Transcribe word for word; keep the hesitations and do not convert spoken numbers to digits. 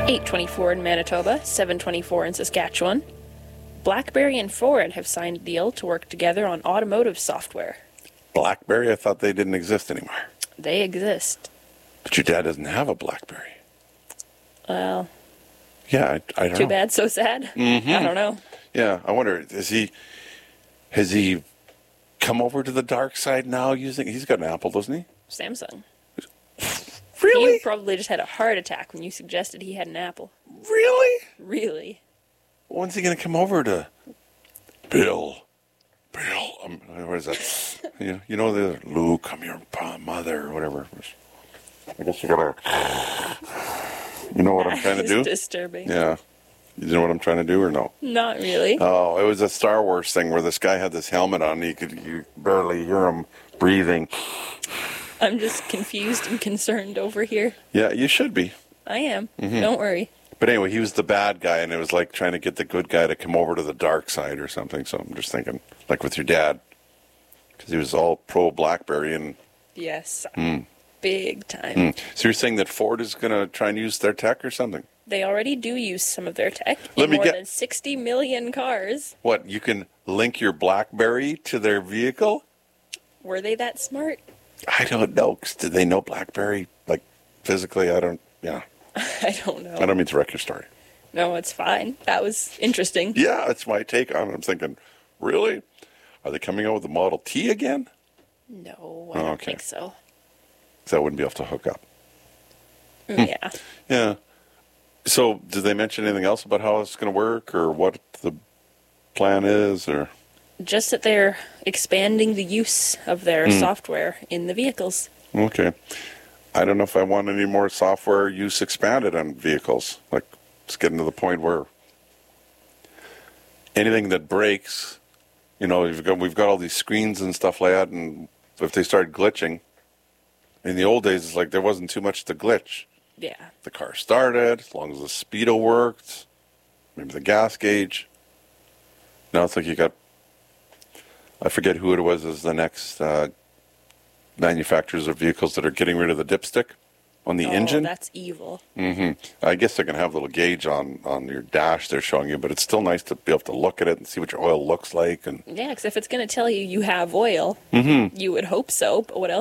eight twenty-four in Manitoba, seven twenty-four in Saskatchewan. BlackBerry and Ford have signed a deal to work together on automotive software. BlackBerry? I thought they didn't exist anymore. They exist. But your dad doesn't have a BlackBerry. Well, yeah, I, I don't too know. bad, so sad. Mm-hmm. I don't know. Yeah, I wonder, is he, has he come over to the dark side now using, he's got an Apple, doesn't he? Samsung. Really? You probably just had a heart attack when you suggested he had an Apple. Really? Really? When's he going to come over to Bill? Bill, um, what is that? you, you know, the Luke, I'm your mother, or whatever. I guess you gotta, you know what I'm trying to It's do? disturbing. Yeah. You know what I'm trying to do or no? Not really. Oh, it was a Star Wars thing where this guy had this helmet on. You could you barely hear him breathing. I'm just confused and concerned over here. Yeah, you should be. I am. Mm-hmm. Don't worry. But anyway, he was the bad guy, and it was like trying to get the good guy to come over to the dark side or something. So I'm just thinking, like with your dad, because he was all pro BlackBerry and. Yes. Mm. Big time. Mm. So you're saying that Ford is going to try and use their tech or something? They already do use some of their tech Let in me more get- than sixty million cars. What, you can link your BlackBerry to their vehicle? Were they that smart? I don't know. 'Cause did they know BlackBerry, like, physically? I don't, yeah. I don't know. I don't mean to wreck your story. No, it's fine. That was interesting. Yeah, that's my take on it. I'm thinking, really? Are they coming out with the Model T again? No, I don't Okay. think so. 'Cause that wouldn't be able to hook up. Yeah. Yeah. So, did they mention anything else about how it's going to work or what the plan is? Or Just that they're expanding the use of their Mm. software in the vehicles. Okay. I don't know if I want any more software use expanded on vehicles. Like, it's getting to the point where anything that breaks, you know, we've got, we've got all these screens and stuff like that, and if they start glitching, in the old days, it's like there wasn't too much to glitch. Yeah. The car started, as long as the speedo worked, maybe the gas gauge. Now it's like you got, I forget who it was as the next uh, manufacturers of vehicles that are getting rid of the dipstick on the oh, engine. That's evil. hmm I guess they're going to have a little gauge on, on your dash they're showing you, but it's still nice to be able to look at it and see what your oil looks like. And Yeah, because if it's going to tell you you have oil, Mhm. you would hope so, but what else?